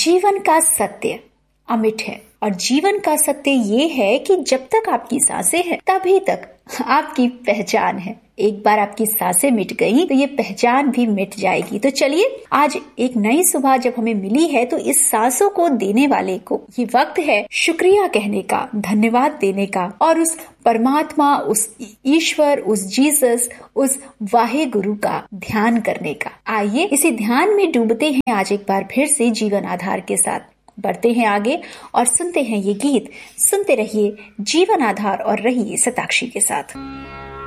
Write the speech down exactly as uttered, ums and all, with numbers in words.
जीवन का सत्य अमिट है और जीवन का सत्य ये है कि जब तक आपकी सांसें हैं तभी तक आपकी पहचान है। एक बार आपकी सांसें मिट गई तो ये पहचान भी मिट जाएगी। तो चलिए, आज एक नई सुबह जब हमें मिली है तो इस सांसों को देने वाले को ये वक्त है शुक्रिया कहने का, धन्यवाद देने का और उस परमात्मा, उस ईश्वर, उस जीसस, उस वाहे गुरु का ध्यान करने का। आइए इसी ध्यान में डूबते हैं आज एक बार फिर से जीवन आधार के साथ। बढ़ते हैं आगे और सुनते हैं ये गीत। सुनते रहिए जीवन आधार और रहिए शताक्षी के साथ।